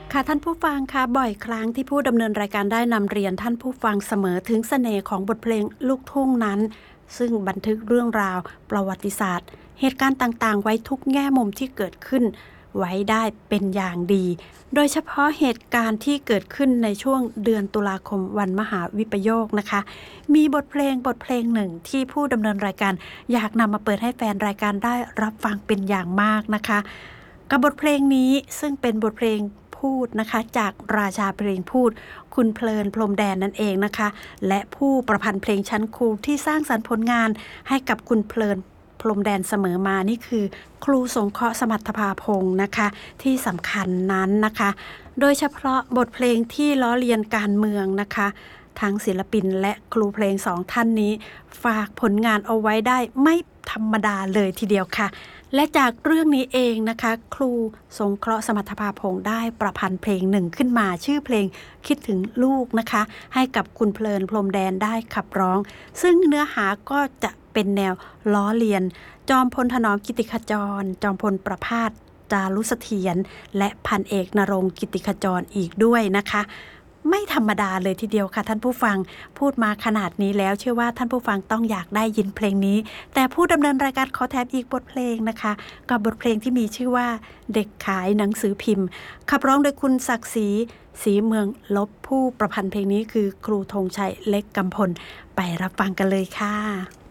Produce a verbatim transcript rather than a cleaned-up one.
ค่ะท่านผู้ฟังคะบ่อยครั้งที่ผู้ดำเนินรายการได้นำเรียนท่านผู้ฟังเสมอถึงเสน่ห์ของบทเพลงลูกทุ่งนั้นซึ่งบันทึกเรื่องราวประวัติศาสตร์เหตุการณ์ต่างๆไว้ทุกแง่มุมที่เกิดขึ้นไว้ได้เป็นอย่างดี โดยเฉพาะเหตุการณ์ที่เกิดขึ้นในช่วงเดือนตุลาคมวันมหาวิปโยคนะคะมีบทเพลงบทเพลงหนึ่งที่ผู้ดำเนินรายการอยากนำมาเปิดให้แฟนรายการได้รับฟังเป็นอย่างมากนะคะกับบทเพลงนี้ซึ่งเป็นบทเพลงพูดนะคะจากราชาเพลงพูดคุณเพลินพรหมแดนนั่นเองนะคะและผู้ประพันธ์เพลงชั้นครูที่สร้างสรรค์ผลงานให้กับคุณเพลินพรหมแดนเสมอมานี่คือครูสงเคราะห์สมรรถภาพงศ์นะคะที่สำคัญนั้นนะคะโดยเฉพาะบทเพลงที่ล้อเลียนการเมืองนะคะทั้งศิลปินและครูเพลงสองท่านนี้ฝากผลงานเอาไว้ได้ไม่ธรรมดาเลยทีเดียวค่ะและจากเรื่องนี้เองนะคะครูสงเคราะห์สมรรถภาพงศ์ได้ประพันธ์เพลงหนึ่งขึ้นมาชื่อเพลงคิดถึงลูกนะคะให้กับคุณเพลินพรหมแดนได้ขับร้องซึ่งเนื้อหาก็จะเป็นแนวล้อเลียนจอมพลถนอมกิติขจรจอมพลประภาสจารุเสถียรและพันเอกณรงค์กิติขจรอีกด้วยนะคะไม่ธรรมดาเลยทีเดียวค่ะท่านผู้ฟังพูดมาขนาดนี้แล้วเชื่อว่าท่านผู้ฟังต้องอยากได้ยินเพลงนี้แต่ผู้ดำเนินรายการขอแถมอีกบทเพลงนะคะกับบทเพลงที่มีชื่อว่าเด็กขายหนังสือพิมพ์ขับร้องโดยคุณศักดิ์ศรีศรีเมืองลบผู้ประพันธ์เพลงนี้คือครูธงชัยเล็กกำพลไปรับฟังกันเลยค่ะ